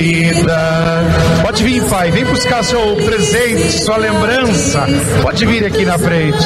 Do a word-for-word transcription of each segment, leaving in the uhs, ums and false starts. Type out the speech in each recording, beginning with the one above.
Pode vir, pai, vem buscar seu presente, sua lembrança. Pode vir aqui na frente.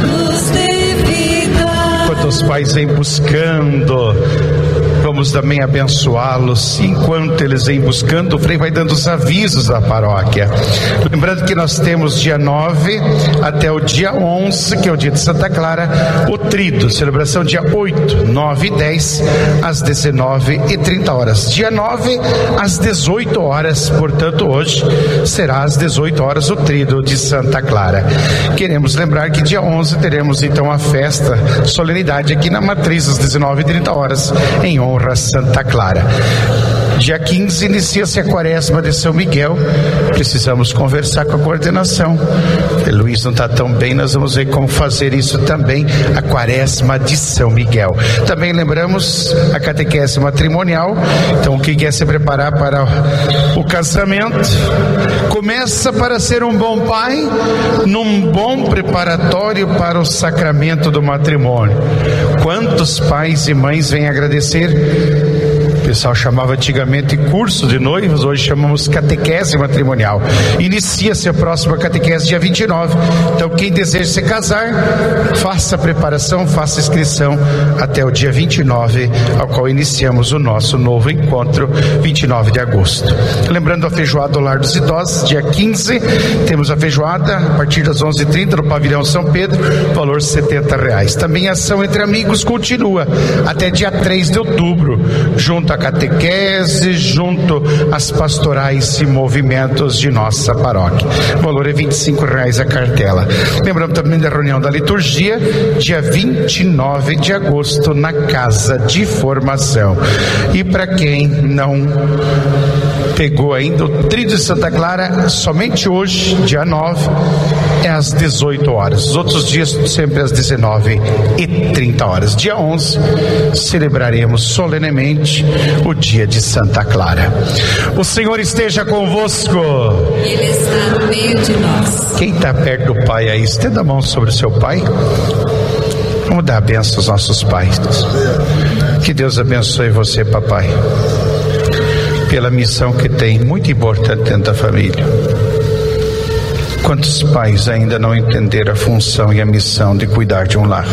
Enquanto os pais vêm buscando, vamos também abençoá-los. Enquanto eles vêm buscando, o Frei vai dando os avisos da paróquia. Lembrando que nós temos dia nove até o dia onze, que é o dia de Santa Clara, o Tríduo, celebração dia oito, nove e dez, às dezenove e trinta horas. Dia nove, às dezoito horas, portanto hoje será às dezoito horas o Tríduo de Santa Clara. Queremos lembrar que dia onze teremos então a festa, solenidade aqui na Matriz, às dezenove e trinta horas, em honra a Santa Clara. Dia quinze inicia-se a quaresma de São Miguel. Precisamos conversar com a coordenação. O Luiz não está tão bem, nós vamos ver como fazer isso também, a quaresma de São Miguel. Também lembramos a catequese matrimonial. Então, quem quer se preparar para o casamento, começa para ser um bom pai, num bom preparatório para o sacramento do matrimônio. Quantos pais e mães vêm agradecer? O pessoal chamava antigamente curso de noivos, hoje chamamos catequese matrimonial. Inicia-se a próxima catequese dia vinte e nove. Então quem deseja se casar, faça a preparação, faça a inscrição até o dia vinte e nove, ao qual iniciamos o nosso novo encontro, vinte e nove de agosto. Lembrando a feijoada do Lar dos Idosos, dia quinze, temos a feijoada a partir das onze e trinta no pavilhão São Pedro, valor setenta reais. Também a ação entre amigos continua até dia três de outubro, junto a catequese, junto às pastorais e movimentos de nossa paróquia. O valor é vinte e cinco reais a cartela. Lembramos também da reunião da liturgia, dia vinte e nove de agosto, na Casa de Formação. E para quem não pegou ainda o Tríduo de Santa Clara, somente hoje, dia nove, é às dezoito horas. Os outros dias sempre às dezenove e trinta horas. Dia onze, celebraremos solenemente o dia de Santa Clara. O Senhor esteja convosco. Ele está no meio de nós. Quem está perto do Pai aí, estenda a mão sobre o seu Pai. Vamos dar a benção aos nossos pais. Que Deus abençoe você, papai, pela missão que tem, muito importante dentro da família. Quantos pais ainda não entenderam a função e a missão de cuidar de um lar?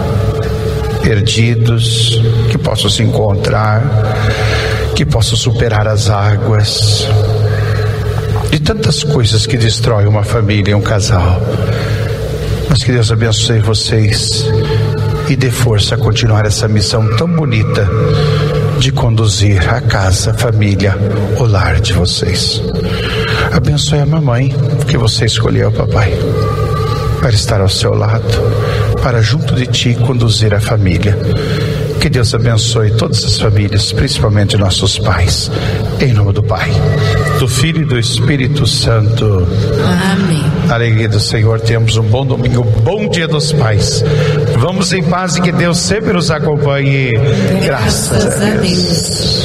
Perdidos, que possam se encontrar, que possam superar as águas, de tantas coisas que destroem uma família e um casal. Mas que Deus abençoe vocês e dê força a continuar essa missão tão bonita de conduzir a casa, a família, o lar de vocês. Abençoe a mamãe que você escolheu, papai, para estar ao seu lado, para junto de ti conduzir a família. Que Deus abençoe todas as famílias, principalmente nossos pais. Em nome do Pai, do Filho e do Espírito Santo. Amém. Alegria do Senhor, temos um bom domingo, bom dia dos pais. Vamos em paz e que Deus sempre nos acompanhe. Graças, Graças a Deus. A Deus.